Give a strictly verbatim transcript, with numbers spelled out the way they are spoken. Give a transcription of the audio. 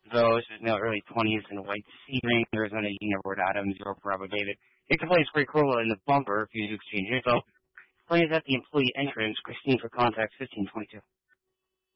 those in the early twenties in white Sebring, Arizona, Union Ward Adams, zero Bravo David. Take the place for Corolla in the bumper if you exchange info. Please at the employee entrance, Christine for contact fifteen twenty-two.